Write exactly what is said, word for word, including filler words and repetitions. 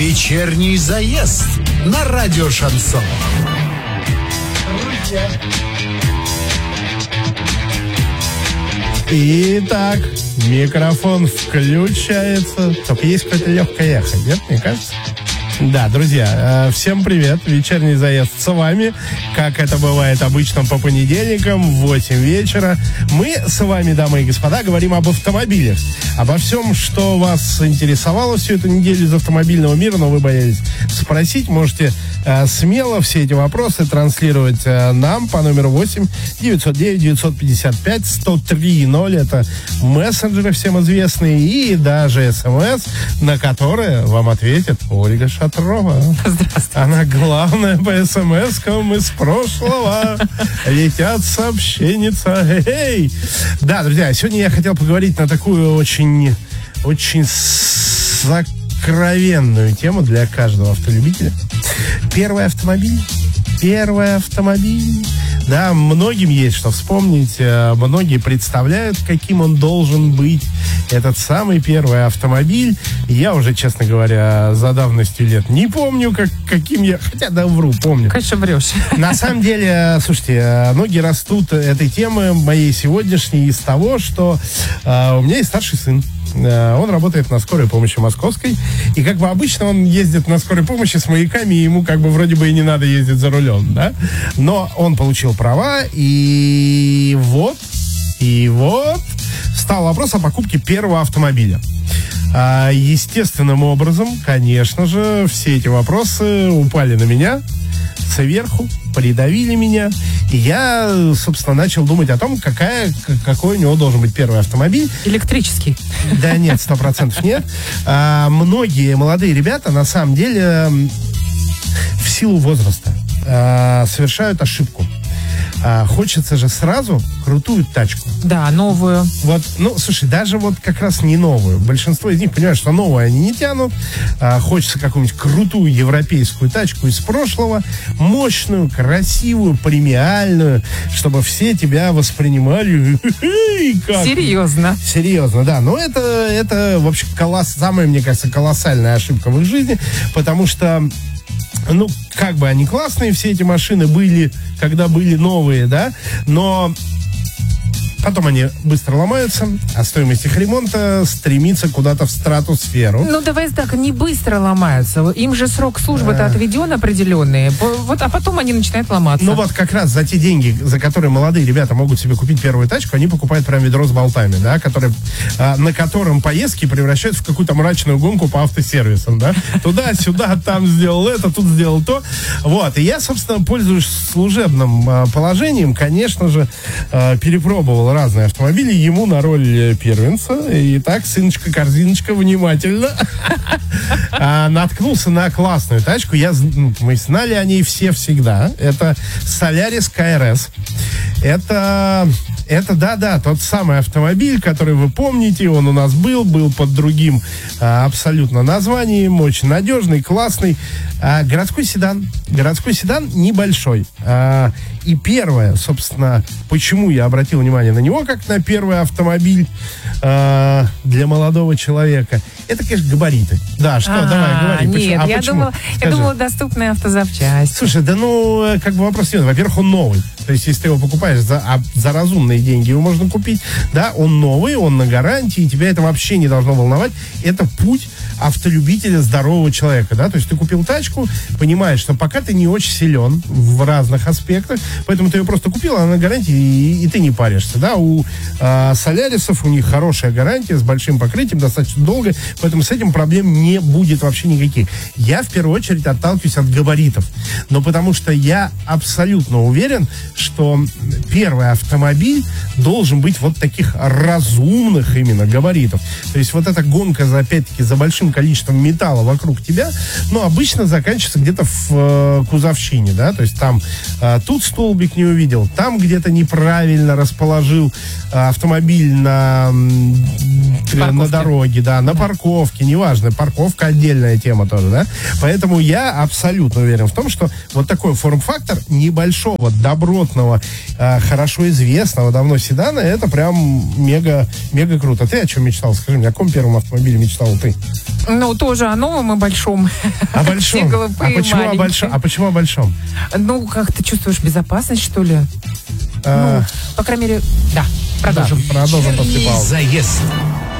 Вечерний заезд на радио Шансон. Итак, микрофон включается. Только есть какое-то легкое эхо, нет, мне кажется? Да, друзья, всем привет. Вечерний заезд с вами. Как это бывает обычно по понедельникам в восемь вечера. Мы с вами, дамы и господа, говорим об автомобилях. Обо всем, что вас интересовало всю эту неделю из автомобильного мира, но вы боялись спросить, можете э, смело все эти вопросы транслировать э, нам по номеру восемь девятьсот девять девятьсот пятьдесят пять сто три ноль. Это мессенджеры всем известные и даже СМС, на которые вам ответит Ольга Шатрова. Здравствуйте. Она главная по СМС-кам из прошлого. Летят сообщенница. Эй! Да, друзья, сегодня я хотел поговорить на такую очень, очень сокровенную тему для каждого автолюбителя. Первый автомобиль. Первый автомобиль. Да, многим есть что вспомнить. Многие представляют, каким он должен быть. Этот самый первый автомобиль. Я уже, честно говоря, за давностью лет не помню, как, каким я... Хотя, да, вру, помню. Конечно, врешь. На самом деле, слушайте, ноги растут этой темы моей сегодняшней из того, что э, у меня есть старший сын. Он работает на скорой помощи московской. И как бы обычно он ездит на скорой помощи с маяками, и ему как бы вроде бы и не надо ездить за рулем, да? Но он получил права, и вот, и вот встал вопрос о покупке первого автомобиля. А, естественным образом, конечно же, все эти вопросы упали на меня сверху, придавили меня, и я, собственно, начал думать о том, какая, какой у него должен быть первый автомобиль. Электрический. Да нет, сто процентов нет. А, многие молодые ребята, на самом деле, в силу возраста а, совершают ошибку. А, хочется же сразу крутую тачку. Да, новую. Вот, ну, слушай, даже вот как раз не новую. Большинство из них понимают, что новую они не тянут. А, хочется какую-нибудь крутую европейскую тачку из прошлого. Мощную, красивую, премиальную, чтобы все тебя воспринимали. Как? Серьезно. Серьезно, да. Но это, это вообще колосс... самая, мне кажется, колоссальная ошибка в их жизни, потому что ну, как бы они классные, все эти машины были, когда были новые, да, но потом они быстро ломаются, а стоимость их ремонта стремится куда-то в стратосферу. Ну, давай так, не быстро ломаются. Им же срок службы-то отведен определенный. Вот, а потом они начинают ломаться. Ну, вот как раз за те деньги, за которые молодые ребята могут себе купить первую тачку, они покупают прям ведро с болтами, да, которые, а, на котором поездки превращаются в какую-то мрачную гонку по автосервисам, да. Туда-сюда, там сделал это, тут сделал то. Вот. И я, собственно, пользуясь служебным а, положением, конечно же, а, перепробовал разные автомобили, ему на роль первенца. Итак, сыночка-корзиночка, внимательно. а, наткнулся на классную тачку. Я, мы знали о ней все всегда. Это Solaris кей ар эс. Это... Это, да-да, тот самый автомобиль, который вы помните, он у нас был, был под другим а, абсолютно названием, очень надежный, классный. А, городской седан. Городской седан небольшой. А, и первое, собственно, почему я обратил внимание на него, как на первый автомобиль а, для молодого человека, это, конечно, габариты. Да, что, А-а-а, давай, говори. Нет, почему? А я, почему? думала, я думала, доступные автозапчасти. Слушай, да ну, как бы вопрос нет. Во-первых, он новый. То есть, если ты его покупаешь за, а, за разумные деньги, его можно купить. Да, он новый, он на гарантии, тебя это вообще не должно волновать. Это путь автолюбителя, здорового человека, да. То есть, ты купил тачку, понимаешь, что пока ты не очень силен в разных аспектах, поэтому ты ее просто купил, она на гарантии, и, и ты не паришься, да. У а, Солярисов, у них хорошая гарантия с большим покрытием, достаточно долго, поэтому с этим проблем не будет вообще никаких. Я, в первую очередь, отталкиваюсь от габаритов. Но потому что я абсолютно уверен, что первый автомобиль должен быть вот таких разумных именно габаритов. То есть вот эта гонка, за, опять-таки, за большим количеством металла вокруг тебя, ну, обычно заканчивается где-то в э, кузовщине, да, то есть там э, тут столбик не увидел, там где-то неправильно расположил э, автомобиль на, э, на дороге, да, на парковке, неважно, парковка отдельная тема тоже, да, поэтому я абсолютно уверен в том, что вот такой форм-фактор небольшого, добротного почетного, э, хорошо известного давно седана, это прям мега, мега круто. Ты о чем мечтал? Скажи мне, о каком первом автомобиле мечтал ты? Ну, тоже о новом и большом. О большом? Все А голубые, почему о маленькие. большом? А почему о большом? Ну, как ты чувствуешь безопасность, что ли? А, Ну, по крайней мере, да. да, Продолжим. продолжим после Вечерний паузы. заезд.